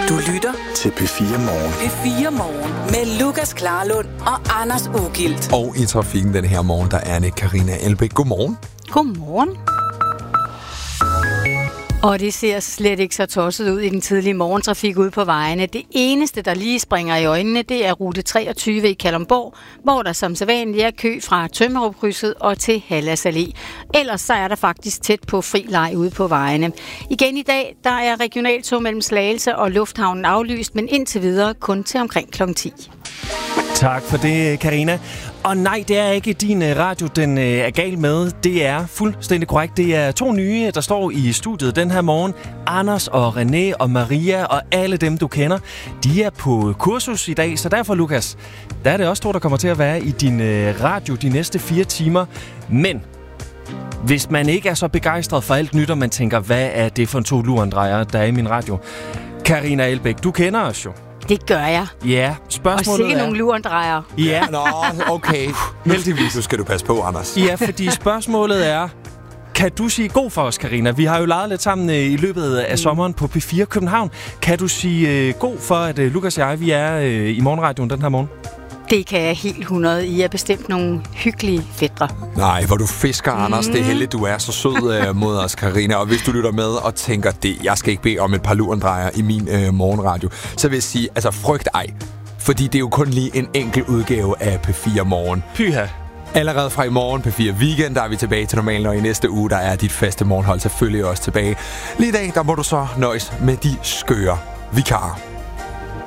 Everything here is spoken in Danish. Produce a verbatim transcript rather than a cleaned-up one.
Du lytter til P fire Morgen. P fire Morgen med Lukas Klarlund og Anders Ugilt. Og i trafikken den her morgen, der er Anne Karina Elbæk. Godmorgen. Godmorgen. Og det ser slet ikke så tosset ud i den tidlige morgentrafik ude på vejene. Det eneste, der lige springer i øjnene, det er rute treogtyve i Kalundborg, hvor der som sædvanligt er kø fra Tømmerupkrydset og til Hallas Allé. Ellers så er der faktisk tæt på fri leg ude på vejene. Igen i dag, der er regionaltog mellem Slagelse og Lufthavnen aflyst, men indtil videre kun til omkring klokken ti. Tak for det, Karina. Og nej, det er ikke din radio, den er gal med. Det er fuldstændig korrekt. Det er to nye, der står i studiet den her morgen. Anders og René og Maria og alle dem, du kender, de er på kursus i dag. Så derfor, Lukas, der er det også to, der kommer til at være i din radio de næste fire timer. Men hvis man ikke er så begejstret for alt nyt, og man tænker, hvad er det for en to lurendrejer, der er i min radio? Karina Elbæk, du kender os jo. Det gør jeg. Ja, spørgsmålet og sikke er... nogle lurendrejer. Ja. Nå, okay. Heldigvis. Nu skal du passe på, Anders. Ja, fordi spørgsmålet er... Kan du sige god for os, Karina? Vi har jo leget lidt sammen øh, i løbet af sommeren på P fire København. Kan du sige øh, god for, at øh, Lukas og jeg, vi er øh, i morgenradioen den her morgen? Det kan jeg helt hundrede. I er bestemt nogle hyggelige fætre. Nej, hvor du fisker, mm. Anders. Det er heldigt, du er så sød uh, mod os, Karina. Og hvis du lytter med og tænker, det, jeg skal ikke bede om et par lurendrejer i min uh, morgenradio, så vil jeg sige, altså frygt ej. Fordi det er jo kun lige en enkelt udgave af P fire Morgen. Pyha. Allerede fra i morgen P fire Weekend, der er vi tilbage til normalen, og i næste uge, der er dit faste morgenhold selvfølgelig også tilbage. Lige i dag, der må du så nøjes med de skøre vikarer.